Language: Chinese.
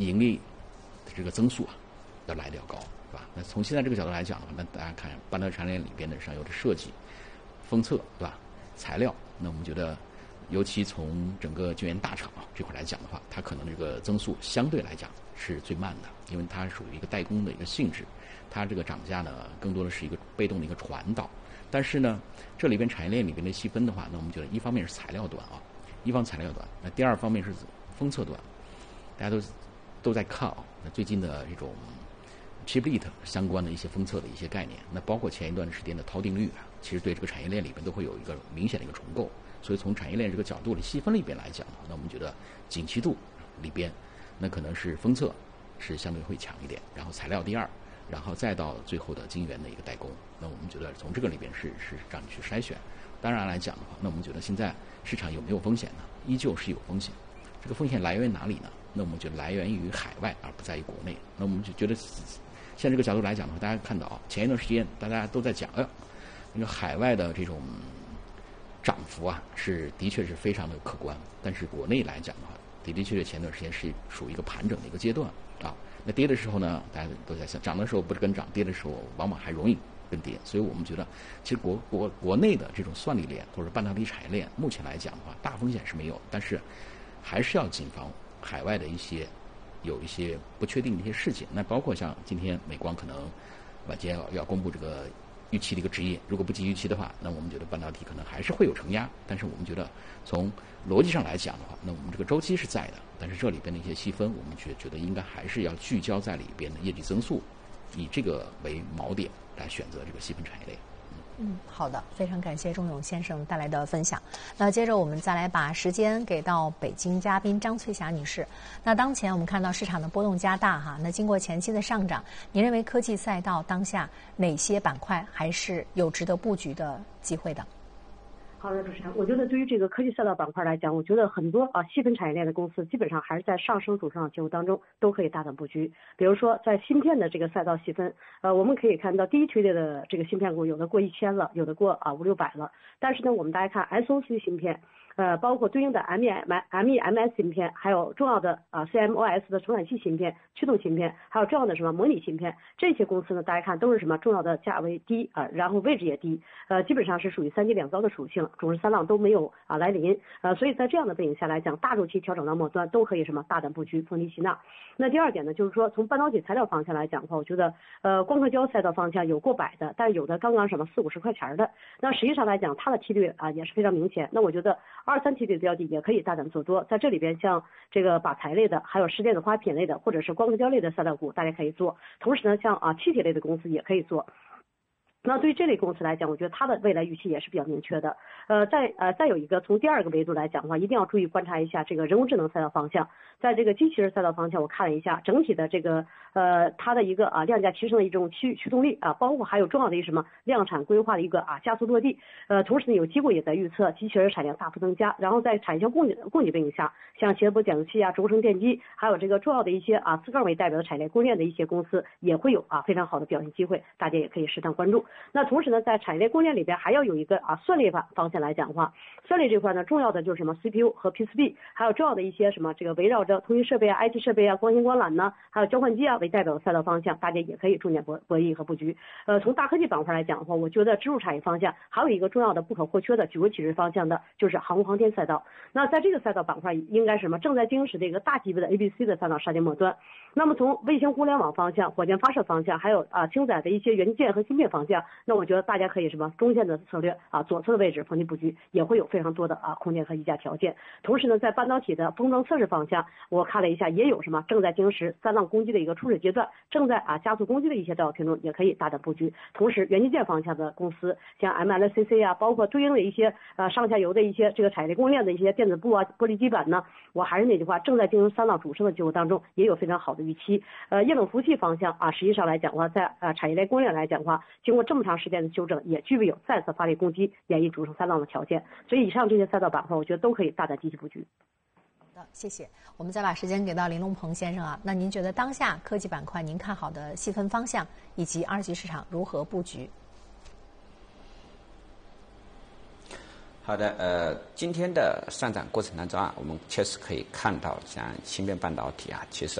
盈利的这个增速要来得要高，是吧？那从现在这个角度来讲的话，那大家看半导体产业链里边的上游的设计、封测，对吧？材料，那我们觉得，尤其从整个晶圆大厂这块来讲的话，它可能这个增速相对来讲是最慢的，因为它属于一个代工的一个性质，它这个涨价呢更多的是一个被动的一个传导。但是呢，这里边产业链里边的细分的话，那我们觉得一方面是材料端材料端，那第二方面是封测端，大家都在看那最近的这种 chiplet 相关的一些封测的一些概念，那包括前一段时间的陶定律其实对这个产业链里边都会有一个明显的一个重构。所以从产业链这个角度的细分里边来讲，那我们觉得景气度里边，那可能是封测是相对会强一点，然后材料第二，然后再到最后的晶圆的一个代工。那我们觉得从这个里边是让你去筛选。当然来讲的话，那我们觉得现在市场有没有风险呢？依旧是有风险。这个风险来源于哪里呢？那我们就来源于海外，而不在于国内。那我们就觉得，现在这个角度来讲的话，大家看到前一段时间大家都在讲，那个海外的这种涨幅的确是非常的可观，但是国内来讲的话，的确前段时间是属于一个盘整的一个阶段那跌的时候呢，大家都在想，涨的时候不是跟涨，跌的时候往往还容易跟跌。所以我们觉得，其实国内的这种算力链或者半导体产业链，目前来讲的话，大风险是没有，但是还是要谨防海外的有一些不确定的一些事情。那包括像今天美光可能晚间要公布这个预期的一个指引，如果不及预期的话，那我们觉得半导体可能还是会有承压。但是我们觉得从逻辑上来讲的话，那我们这个周期是在的，但是这里边的一些细分，我们觉得应该还是要聚焦在里边的业绩增速，以这个为锚点来选择这个细分产业链。 好的，非常感谢钟勇先生带来的分享。那接着我们再来把时间给到北京嘉宾张翠霞女士。那当前我们看到市场的波动加大那经过前期的上涨，您认为科技赛道当下哪些板块还是有值得布局的机会的？ 好的，主持人，我觉得对于这个科技赛道板块来讲，我觉得很多细分产业链的公司基本上还是在上升主升长结构当中都可以大胆布局。比如说在芯片的这个赛道细分，我们可以看到第一梯队的这个芯片股有的过1000了，有的过500-600了。但是呢，我们大家看 SoC 芯片，包括对应的 MEMS 芯片，还有重要的CMOS 的传感器芯片、驱动芯片，还有重要的什么模拟芯片，这些公司呢，大家看都是什么重要的价位低然后位置也低，基本上是属于3级两糟的属性，主升三浪都没有来临，所以在这样的背景下来讲，大周期调整到末端都可以什么大胆布局，逢低吸纳。那第二点呢，就是说从半导体材料方向来讲的话，我觉得光刻胶赛道方向有过百的，但是有的刚刚什么40-50块钱的，那实际上来讲它的梯队也是非常明显。那我觉得2、3梯队的标的也可以大胆做多，在这里边像这个靶材类的，还有实电子花品类的，或者是光刻胶类的赛道股，大家可以做。同时呢，像气体类的公司也可以做。那对于这类公司来讲，我觉得它的未来预期也是比较明确的。再有一个从第二个维度来讲的话，一定要注意观察一下这个人工智能赛道方向。在这个机器人赛道方向，我看了一下整体的这个它的一个量价提升的一种驱动力包括还有重要的一什么量产规划的一个加速落地。同时呢，有机构也在预测机器人产量大幅增加，然后在产销供给背景下，像协博减速器轴承电机，还有这个重要的一些4杠为代表的产业链供应链的一些公司也会有非常好的表现机会，大家也可以适当关注。那同时呢，在产业链供应链里边还要有一个算力方向来讲的话，算力这块呢，重要的就是什么 CPU 和 PCB， 还有重要的一些什么这个围绕着通讯设备IT 设备光纤光缆呢，还有交换机为代表的赛道方向，大家也可以重点博弈和布局。从大科技板块来讲的话，我觉得支柱产业方向还有一个重要的不可或缺的举国体制方向的就是航空航天赛道。那在这个赛道板块应该是什么正在经历这个大级别的 ABC 的赛道杀尖末端。那么从卫星互联网方向、火箭发射方向，还有轻载的一些元件和芯片方向，那我觉得大家可以什么中线的策略左侧的位置逢低布局，也会有非常多的空间和溢价条件。同时呢，在半导体的封装测试方向，我看了一下，也有什么正在经历三浪攻击的一个初始阶段，正在加速攻击的一些道品种，也可以大胆布局。同时，元器件方向的公司，像 MLCC 包括对应的一些上下游的一些这个产业链供应链的一些电子布玻璃基板呢，我还是那句话，正在进行三浪主升的结构当中，也有非常好的预期。液冷服务器方向实际上来讲的话，在产业链供应链来讲的话，经过这么长时间的修正，也具备有再次发力攻击、演绎主升三浪的条件。所以以上这些赛道板块，我觉得都可以大胆积极布局。 好的，谢谢。我们再把时间给到林龙鹏先生那您觉得当下科技板块您看好的细分方向以及二级市场如何布局？ 好的，今天的上涨过程当中我们确实可以看到，像芯片半导体其实